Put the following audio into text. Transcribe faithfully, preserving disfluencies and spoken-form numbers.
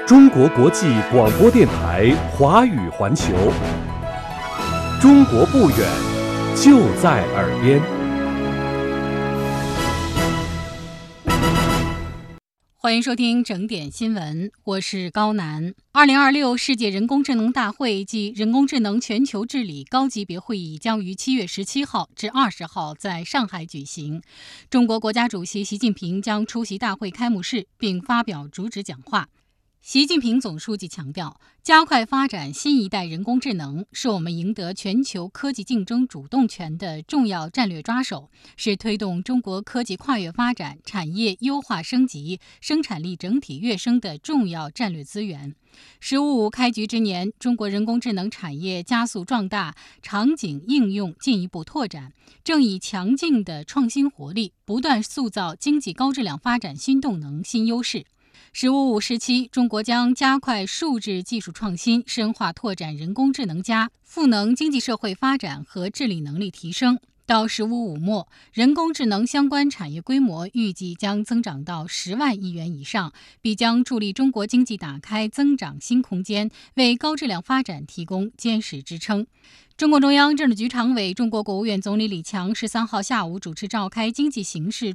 中国国际广播电台华语环球，中国不远，就在耳边。 欢迎收听整点新闻，我是高楠。二零二六世界人工智能大会暨人工智能全球治理高级别会议将于七月十七号至二十号在上海举行。中国国家主席习近平将出席大会开幕式并发表主旨讲话。习近平总书记强调，加快发展新一代人工智能是我们赢得全球科技竞争主动权的重要战略抓手，是推动中国科技跨越发展、产业优化升级、生产力整体跃升的重要战略资源。十五五开局之年，中国人工智能产业加速壮大，场景应用进一步拓展，正以强劲的创新活力，不断塑造经济高质量发展新动能、新优势。十五五时期，中国将加快数质技术创新，深化拓展人工智能加赋能经济社会发展和治理能力提升。到十五五末，人工智能相关产业规模预计将增长到十万亿元以上，必将助力中国经济打开增长新空间，为高质量发展提供坚实支撑。中共中央政治局常委、中国国务院总理李强十三号下午主持召开经济形势